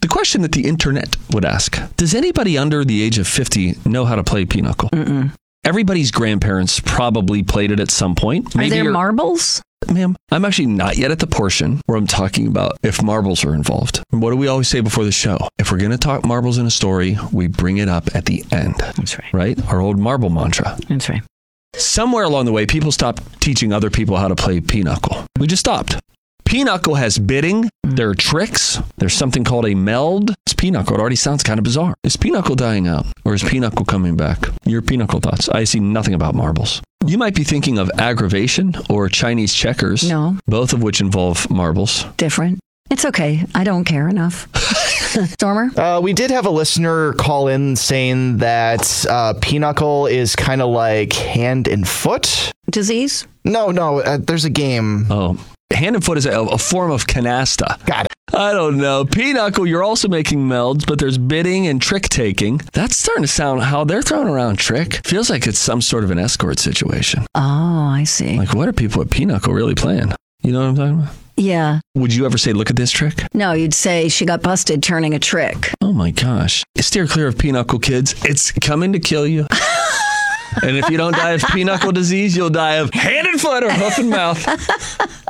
The question that the internet would ask, does anybody under the age of 50 know how to play pinochle? Mm-mm. Everybody's grandparents probably played it at some point. Are there marbles? Ma'am, I'm actually not yet at the portion where I'm talking about if marbles are involved. What do we always say before the show? If we're going to talk marbles in a story, we bring it up at the end. That's right. Right? Our old marble mantra. That's right. Somewhere along the way, people stopped teaching other people how to play pinochle. We just stopped. Pinochle has bidding. There are tricks. There's something called a meld. It's pinochle. It already sounds kind of bizarre. Is pinochle dying out or is pinochle coming back? Your pinochle thoughts. I see nothing about marbles. You might be thinking of aggravation or Chinese checkers. No. Both of which involve marbles. Different. It's okay. I don't care enough. Stormer? We did have a listener call in saying that pinochle is kind of like hand and foot. Disease? No. There's a game. Oh. Hand and foot is a form of canasta. Got it. I don't know. Pinochle, you're also making melds, but there's bidding and trick taking. That's starting to sound how they're throwing around trick. Feels like it's some sort of an escort situation. Oh, I see. Like, what are people at Pinochle really playing? You know what I'm talking about? Yeah. Would you ever say, look at this trick? No, you'd say she got busted turning a trick. Oh my gosh. Steer clear of Pinochle, kids. It's coming to kill you. And if you don't die of pinochle disease, you'll die of hand and foot or hoof and mouth.